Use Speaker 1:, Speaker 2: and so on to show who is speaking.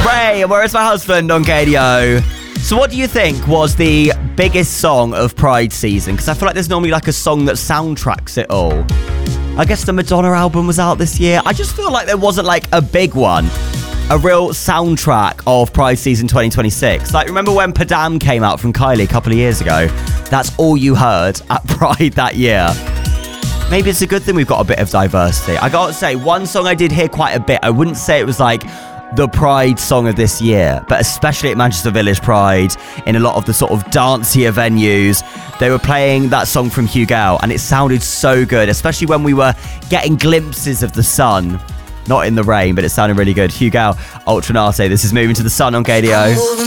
Speaker 1: Ray, Where's My Husband on KDO. So what do you think was the biggest song of Pride season? Because I feel like there's normally like a song that soundtracks it all. I guess the Madonna album was out this year. I just feel like there wasn't like a big one. A real soundtrack of Pride season 2026. Like, remember when Padam came out from Kylie a couple of years ago? That's all you heard at Pride that year. Maybe it's a good thing we've got a bit of diversity. I gotta say, one song I did hear quite a bit. I wouldn't say it was like the Pride song of this year, but especially at Manchester Village Pride, in a lot of the sort of dancier venues, they were playing that song from Hugo, and it sounded so good, especially when we were getting glimpses of the sun. Not in the rain, but it sounded really good. Hugo, Ultranate, this is Moving to the Sun on KDO.